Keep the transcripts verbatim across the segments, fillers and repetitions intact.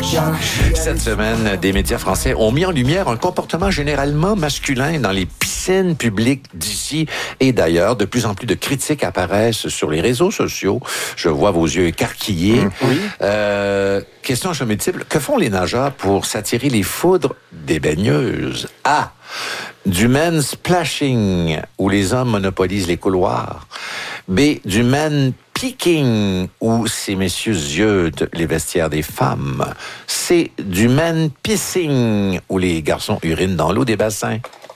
Cette semaine, des médias français ont mis en lumière un comportement généralement masculin dans les piscines publiques d'ici et d'ailleurs. De plus en plus de critiques apparaissent sur les réseaux sociaux. Je vois vos yeux écarquillés. Mmh. Oui. Euh, question à multiple. Que font les nageurs pour s'attirer les foudres des baigneuses? A. Du men splashing, où les hommes monopolisent les couloirs. B. Du men peeking, où ces messieurs ziotent les vestiaires des femmes. C. Du men pissing, où les garçons urinent dans l'eau des bassins.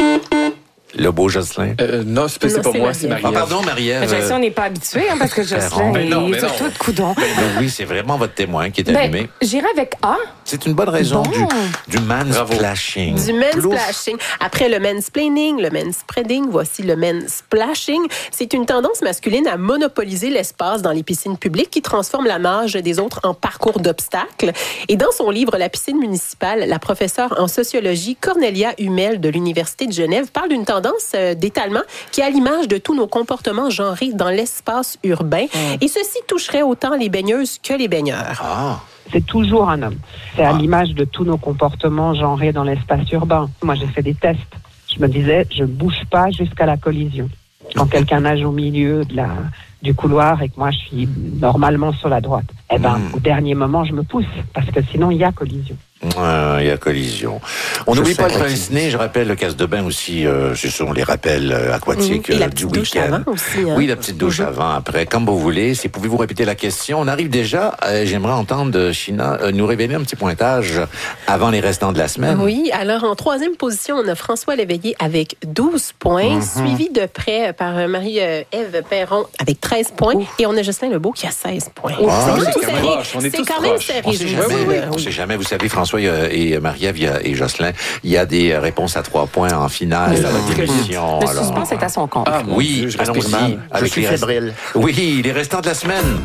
Le beau Jocelyn. Euh, non, c'est, c'est pas moi, Marie-Ève. C'est Marie-Ève. Ah, pardon, Marie-Ève. Je sais, on n'est pas habitué, hein, parce que Jocelyn, ben non, il est non. tout de coudon. Ben non, oui, c'est vraiment votre témoin qui est Ben, allumé. J'irai avec A. C'est une bonne raison Bon. du, du mansplashing. Du mansplashing. Après le mansplaining, le manspreading, voici le mansplashing. C'est une tendance masculine à monopoliser l'espace dans les piscines publiques qui transforme la nage des autres en parcours d'obstacles. Et dans son livre La piscine municipale, la professeure en sociologie Cornelia Hummel de l'Université de Genève parle d'une tendance d'étalement qui est à l'image de tous nos comportements genrés dans l'espace urbain. Mmh. Et ceci toucherait autant les baigneuses que les baigneurs. Ah. C'est toujours un homme. C'est à ah. l'image de tous nos comportements genrés dans l'espace urbain. Moi, j'ai fait des tests. Je me disais, je ne bouge pas jusqu'à la collision. Quand quelqu'un nage au milieu de la, du couloir et que moi, je suis normalement sur la droite, eh ben, mmh. au dernier moment, je me pousse parce que sinon, il y a collision. Euh, il y a collision. On n'oublie pas le pince-nez, je rappelle le casse de bain aussi, euh, ce sont les rappels euh, aquatiques mmh. euh, la du douche week-end. Avant aussi, hein? Oui, la petite douche mmh. avant, après, comme vous voulez. Si pouvez-vous répéter la question. On arrive déjà, euh, j'aimerais entendre China euh, nous révéler un petit pointage avant les restants de la semaine. Oui, alors en troisième position, on a François Léveillé avec douze points, mmh. suivi de près par Marie-Ève Perron avec treize points, Ouf. Et on a Justin Lebeau qui a seize points. Ah, c'est, c'est, quand même, proche, on est c'est tous quand même serré. On sait jamais, oui, oui. on sait jamais, vous savez, François et Marie Marie-Ève et Jocelyn, il y a des réponses à trois points en finale de votre émission. Le alors, suspense est à son compte. Ah, oui, Dieu, je allons-y. Je suis fébrile. Rest... Oui, les restants de la semaine.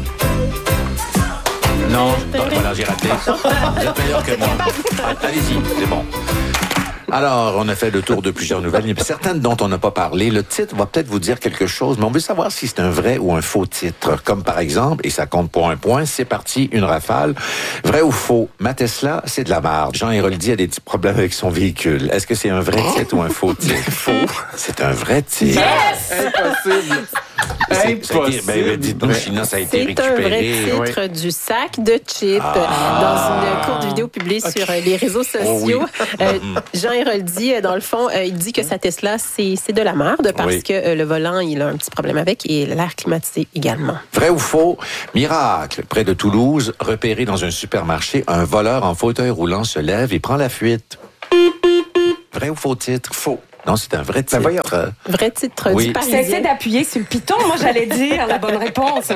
Non, non voilà, j'ai raté. Vous êtes meilleur que moi. Allez-y, c'est bon. Alors, on a fait le tour de plusieurs nouvelles. Il y a certaines dont on n'a pas parlé. Le titre va peut-être vous dire quelque chose, mais on veut savoir si c'est un vrai ou un faux titre. Comme par exemple, et ça compte pour un point, c'est parti, une rafale. Vrai ou faux? Ma Tesla, c'est de la merde. Jean Héroldi a des petits problèmes avec son véhicule. Est-ce que c'est un vrai titre ou un faux titre? Faux. C'est un vrai titre. Yes! Impossible! C'est, Impossible! Ça, ben, dites-nous, China, ça a été c'est récupéré. C'est un vrai titre oui. du sac de chips ah. dans une courte vidéo publiée okay. sur les réseaux sociaux. Oh oui. euh, Jean Héroldi, dans le fond, euh, il dit que sa Tesla, c'est, c'est de la merde parce oui. que euh, le volant, il a un petit problème avec et l'air climatisé également. Vrai ou faux? Miracle, près de Toulouse, repéré dans un supermarché, un voleur en fauteuil roulant se lève et prend la fuite. Vrai ou faux titre? Faux. Non, c'est un vrai titre. Ben vrai titre oui. du Parisien. J'essaie d'appuyer sur le piton. Moi, j'allais dire la bonne réponse.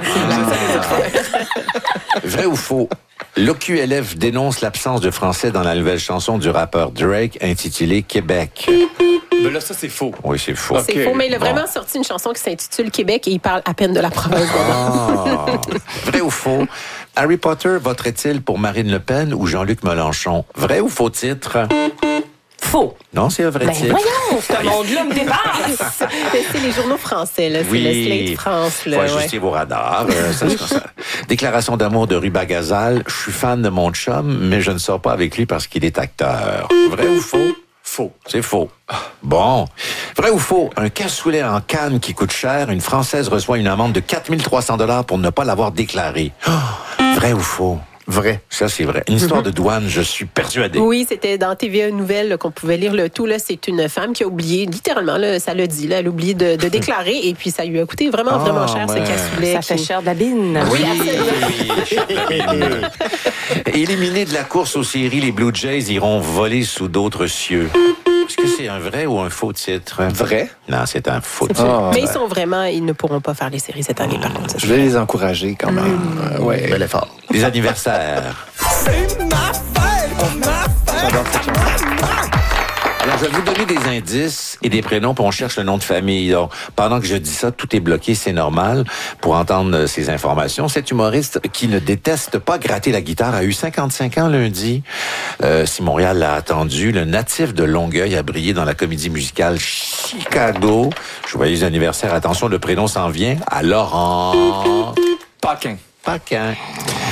Ah. Vrai ou faux? L'O Q L F dénonce l'absence de français dans la nouvelle chanson du rappeur Drake intitulée Québec. Mais là, ça, c'est faux. Oui, c'est faux. C'est okay. faux, mais il a bon. vraiment sorti une chanson qui s'intitule Québec et il parle à peine de la province. Ah. Vrai ou faux? Harry Potter voterait-il pour Marine Le Pen ou Jean-Luc Mélenchon? Vrai ou faux titre? Faux. Non, c'est un vrai ben titre. Voyons, ce monde-là me dépasse. C'est les journaux français, là. Oui. C'est le Slate France. Il faut ajuster ouais. vos radars. Euh, ça, ça, ça. Déclaration d'amour de Ruba Gazal. Je suis fan de mon chum, mais je ne sors pas avec lui parce qu'il est acteur. Vrai ou faux? Faux. C'est faux. Bon. Vrai ou faux? Un cassoulet en canne qui coûte cher, une Française reçoit une amende de quatre mille trois cents dollars pour ne pas l'avoir déclaré. Oh. Vrai ou faux? Vrai. Ça, c'est vrai. Une histoire mm-hmm. de douane, je suis persuadé. Oui, c'était dans T V A Nouvelles qu'on pouvait lire le tout. Là, c'est une femme qui a oublié, littéralement, là, ça le dit, là, elle a oublié de, de déclarer et puis ça lui a coûté vraiment, oh, vraiment cher, ouais. ce cassoulet. Ça fait cher de la bine. Oui, oui, Éliminés de la course aux séries, les Blue Jays iront voler sous d'autres cieux. Est-ce que c'est un vrai ou un faux titre? Vrai? Non, c'est un faux c'est titre. Oh, Mais ouais. ils sont vraiment, ils ne pourront pas faire les séries cette année, par contre. Je vais les encourager quand même. Mmh. Euh, ouais. Bel effort. Les anniversaires. C'est ma fête! Ma fête! J'adore cette chanson. Alors, je vais vous donner des indices et des prénoms, puis on cherche le nom de famille. Donc, pendant que je dis ça, tout est bloqué, c'est normal. Pour entendre ces informations, cet humoriste qui ne déteste pas gratter la guitare a eu cinquante-cinq ans lundi. Euh, si Montréal l'a attendu, le natif de Longueuil a brillé dans la comédie musicale Chicago. Joyeux anniversaire. Attention, le prénom s'en vient à Laurent Paquin. Paquin.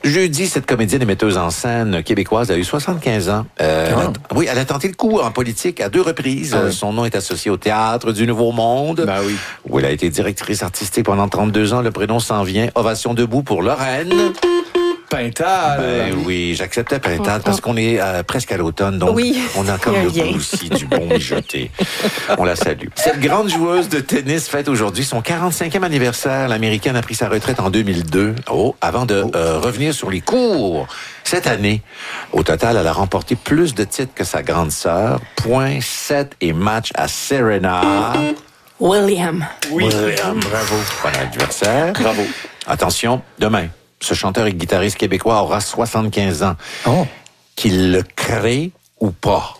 Jeudi, cette comédienne et metteuse en scène québécoise a eu soixante-quinze ans. Euh, Oh. elle a- oui, elle a tenté le coup en politique à deux reprises. Ah oui. Son nom est associé au Théâtre du Nouveau Monde, Ben oui. où elle a été directrice artistique pendant trente-deux ans. Le prénom s'en vient. Ovation debout pour Lorraine. Pintal. Ben oui, j'acceptais Pintade parce qu'on est euh, presque à l'automne, donc Oui, on a comme il y a le un lien. goût aussi du bon mijoté. On la salue. Cette grande joueuse de tennis fête aujourd'hui son quarante-cinquième anniversaire. L'Américaine a pris sa retraite en deux mille deux, oh, avant de euh, revenir sur les cours. Cette année, au total, elle a remporté plus de titres que sa grande sœur. Points, sets et matchs à Serena. William. Oui. William, bravo. Bon anniversaire. Bravo. Attention, demain, ce chanteur et guitariste québécois aura soixante-quinze ans. Oh. Qu'il le crée ou pas.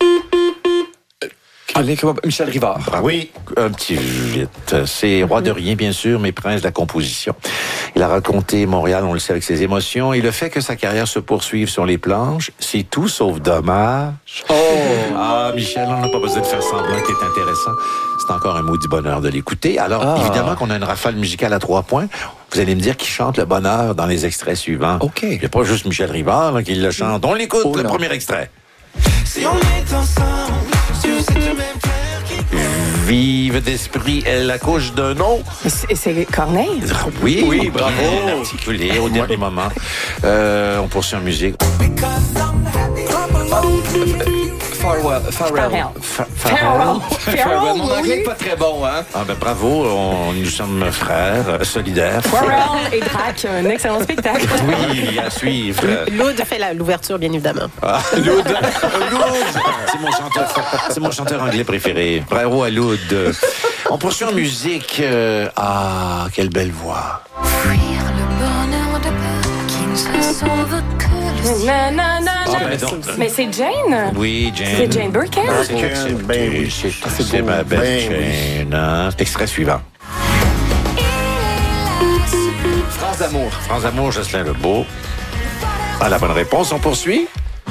Allez, comment- Michel Rivard. Oui. Un petit vite. C'est roi de rien, bien sûr, mais prince de la composition. Il a raconté Montréal, on le sait, avec ses émotions. Et le fait que sa carrière se poursuive sur les planches, c'est tout sauf dommage. Oh. Ah, Michel, on n'a pas besoin de faire semblant qu'il est intéressant. C'est encore un maudit bonheur de l'écouter. Alors, Ah. évidemment qu'on a une rafale musicale à trois points. Vous allez me dire qui chante le bonheur dans les extraits suivants. OK. Il n'y a pas juste Michel Rivard là, qui le chante. On l'écoute, Oh, le non. premier extrait. Si on est ensemble sur cette même terre qui Vive d'esprit, elle accouche d'un nom. C'est c'est Corneille. Oui, Oui, bravo. bien articulé au dernier moment. Euh, on poursuit en musique. because I'm happy. Clap along to you. Farewell. Farewell. Farewell. Fa- Farewell. Farewell. Mon anglais oui. n'est pas très bon, hein? Ah ben bravo, on- nous sommes frères, euh, solidaires. Farewell et Drac, un excellent spectacle. Oui, à suivre. L'Aude fait la- l'ouverture, bien évidemment. Ah, Loud. Loud. C'est mon chanteur, c'est mon chanteur anglais préféré. Bravo à Loud. On poursuit en musique. euh, ah, quelle belle voix. Fuir le bonheur de peu qui ne se sauve que le ciel. Na, na, na, Ah, na. ben donc. Mais c'est Jane. Oui, Jane. C'est Jane Birkin. C'est Birkin, ben oui. c'est- C'est c'est beau. ma belle Ben Jane. hein. Extrait suivant. France d'amour. France Amour, Jocelyn Lebeau. Ah, la bonne réponse, on poursuit. Oh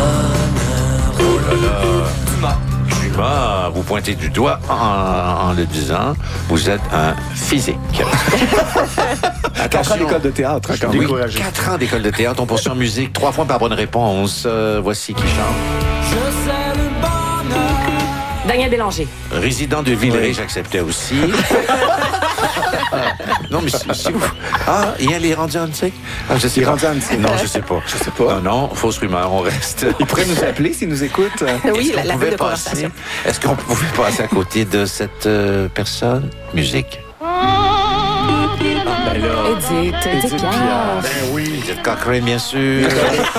là là. Dumas. Dumas, vous pointez du doigt en, en le disant. Vous êtes un physique. Quatre ans d'école de théâtre, hein, quand Oui, même. découragé. quatre ans d'école de théâtre. On poursuit en musique. Trois points par bonne réponse. Euh, voici qui chante. Je sais le bonheur. Daniel Bélanger. Résident de Villeray, j'acceptais aussi. Non, mais c'est c'est où? Ah, et elle est rendue en Antique? Ah, je sais Il est pas. rendu en Antique. Non, je sais pas. Je sais pas. Non, non, fausse rumeur, on reste. Il pourrait nous appeler s'il nous écoute. Oui, Est-ce la, qu'on la pouvait bulle de passer- conversation. Est-ce qu'on pouvait passer à côté de cette euh, personne? Musique. Ben là. Edith. Edith Edith Piaf. Piaf. Ben oui. Edith Cochrane, bien sûr.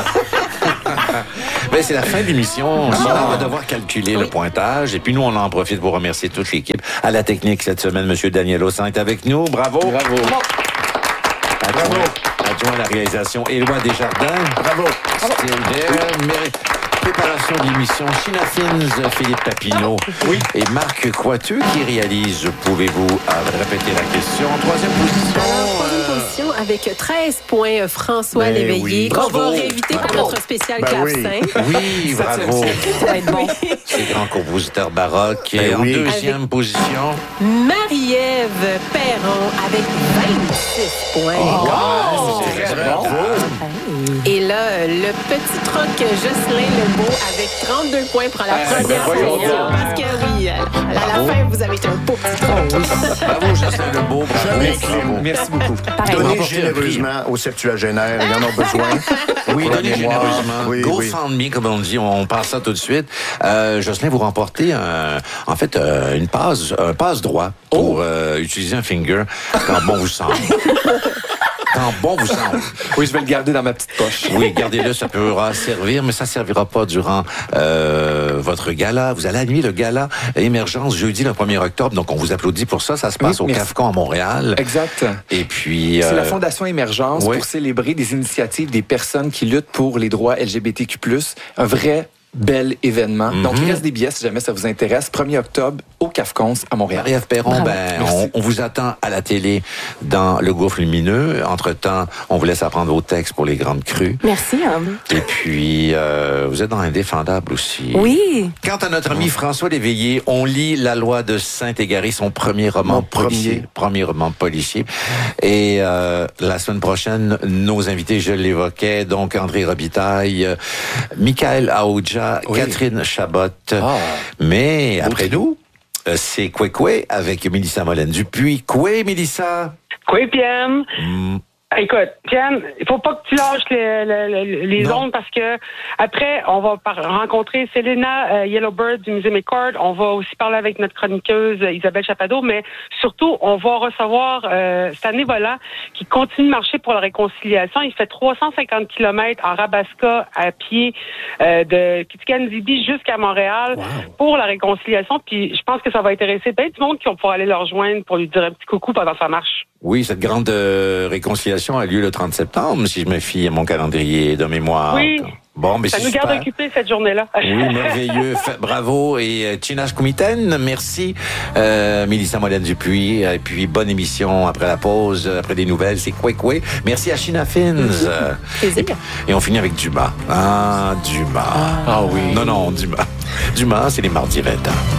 Ben, c'est la fin de l'émission. Ça, on va devoir calculer le pointage. Et puis nous, on en profite pour remercier toute l'équipe. À la technique cette semaine, M. Daniel Ossan est avec nous. Bravo. Bravo. Adjoint, adjoint à la réalisation, Éloi Desjardins. Bravo. Still there. Mé- Préparation de l'émission, China Fins, Philippe Papineau. Oui. Et Marc Coiteux qui réalise. Pouvez-vous euh, répéter la question? Troisième position. Alors, troisième position avec treize points, euh, François Ben Léveillé, oui. qu'on va Bravo. réinviter pour Bravo. notre spécial Ben oui. clavecin. Oui, bravo. Ça va être bon. C'est grand compositeur baroque. Et Ben en oui. deuxième position. Marie-Ève Perron avec vingt-six points. Oh, c'est c'est très bravo. Et là, euh, le petit troc Jocelyn Lebeau avec trente-deux points pour la Ah, ben première voyons position. donc. Parce que oui, à la, à la fin, vous avez été un beau petit troc. Bravo, Jocelyn Lebeau. Bravo. Jamais Bravo. Merci beaucoup. Pareil. Donnez remporter un généreusement aux septuagénaires. Ils en ont besoin. Oui, Pour la donnez mémoire. généreusement. Oui, Go oui. Fund Me, comme on dit, on passe ça tout de suite. Euh, Jocelyn, vous remportez un, en fait euh, une passe, un passe droit pour euh, utiliser un finger quand bon vous semble. Quand bon vous semble. Oui, je vais le garder dans ma petite poche. Oui, gardez-le, ça pourra servir, mais ça servira pas durant euh, votre gala. Vous allez animer le gala Émergence jeudi le premier octobre, donc on vous applaudit pour ça. Ça se passe Oui, au merci. Cafcon à Montréal. Exact. Et puis... C'est euh, la Fondation Émergence oui. pour célébrer des initiatives des personnes qui luttent pour les droits L G B T Q plus. Un vrai bel événement. Mhm. Donc, il reste des billets si jamais ça vous intéresse. premier octobre au CAFCONS à Montréal. Marie-Ève Perron, Bravo. ben, Merci. on, on vous attend à la télé dans Le Gouffre Lumineux. Entre-temps, on vous laisse apprendre vos textes pour les grandes crues. Merci. hein. Et puis, euh, vous êtes dans Indéfendable aussi. Oui. Quant à notre ami François Léveillé, on lit La Loi de Saint-Égaré, son premier roman Mon policier. Premier roman policier. Et euh, la semaine prochaine, nos invités, je l'évoquais, donc André Robitaille, euh, Michael Aoudja, Oui. Catherine Chabot. Ah. Mais après nous, euh, c'est Koué Koué avec Mélissa Molène-Dupuis. Koué, Mélissa? Quoi, Pierre? Hmm. Écoute, Pierre, il faut pas que tu lâches les, les, les Non. ondes parce que après, on va par- rencontrer Selena euh, Yellowbird du Musée McCord. On va aussi parler avec notre chroniqueuse euh, Isabelle Chapado, mais surtout, on va recevoir euh, Stanley Volant qui continue de marcher pour la réconciliation. Il fait trois cent cinquante kilomètres en Rabasca à pied euh, de Kitigan-Zibi jusqu'à Montréal pour la réconciliation. Puis je pense que ça va intéresser bien du monde qui vont pouvoir aller le rejoindre pour lui dire un petit coucou pendant sa marche. Oui, cette grande euh, réconciliation a lieu le trente septembre, si je me fie à mon calendrier de mémoire. Oui. Bon, mais Ça c'est nous garde super. occupés cette journée-là. Oui, merveilleux. Fait- bravo. Et euh, Chinas Kumiten, merci. Euh, Mélissa Molène-Dupuis. Et puis, bonne émission après la pause, après des nouvelles. C'est Koué Koué. Merci à China Fins. Euh, Plaisir. et on finit avec Dumas. Ah, Dumas. Ah oui. Non, non, Dumas. Dumas, c'est les mardis vingt ans.